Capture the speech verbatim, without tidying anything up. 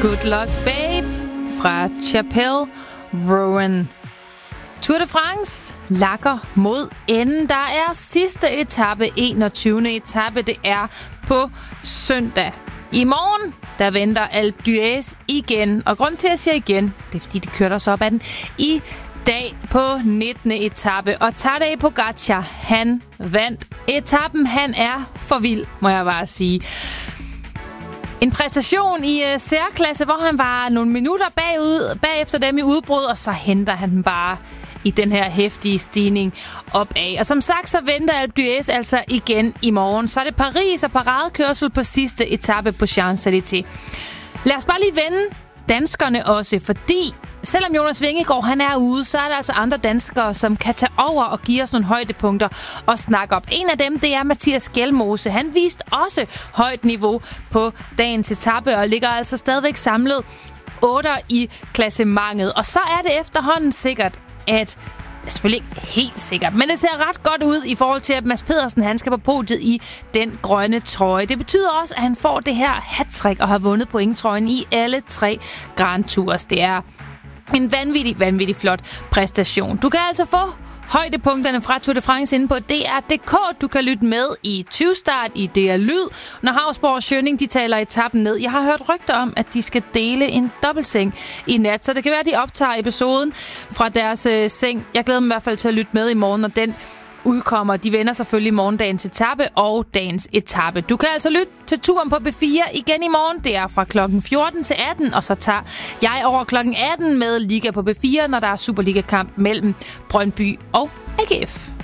Good Luck Babe fra Chappelle Rowan. Tour de France lakker mod enden. Der er sidste etape, enogtyvende etape. Det er på søndag. I morgen, der venter Alpe d'Huez igen. Og grund til, at jeg siger igen, det er, fordi de kørte os op ad den i dag på nittende etape. Og Tadej Pogačar, han vandt etappen. Han er for vild, må jeg bare sige. En præstation i uh, særklasse, hvor han var nogle minutter bagud, bagefter dem i udbrud, og så henter han den bare i den her heftige stigning opad. Og som sagt, så venter Alpe d'Huez altså igen i morgen. Så er det Paris og paradekørsel på sidste etape på Champs-Élysées. Lad os bare lige vende danskerne også, fordi selvom Jonas Vingegaard han er ude, så er der altså andre danskere, som kan tage over og give os nogle højdepunkter og snakke op. En af dem, det er Mathias Gjelmose. Han viste også højt niveau på dagens etape og ligger altså stadigvæk samlet otter i klassementet. Og så er det efterhånden sikkert, at selvfølgelig ikke helt sikkert, men det ser ret godt ud i forhold til, at Mads Pedersen han skal på podiet i den grønne trøje. Det betyder også, at han får det her hattrick og har vundet pointtrøjen i alle tre Grand Tours. Det er en vanvittig, vanvittig flot præstation. Du kan altså få højdepunkterne fra Tour de France inde på D R punktum D K. Du kan lytte med i tyve start i D R Lyd, når Hausborg og Schønning, de taler etappen ned. Jeg har hørt rygter om, at de skal dele en dobbeltseng i nat, så det kan være, at de optager episoden fra deres øh, seng. Jeg glæder mig i hvert fald til at lytte med i morgen, når den udkommer. De vender selvfølgelig morgendagens etape og dagens etape. Du kan altså lytte til turen på B fire igen i morgen. Det er fra klokken fjorten til atten, og så tager jeg over klokken atten med Liga på B fire, når der er Superliga-kamp mellem Brøndby og A G F.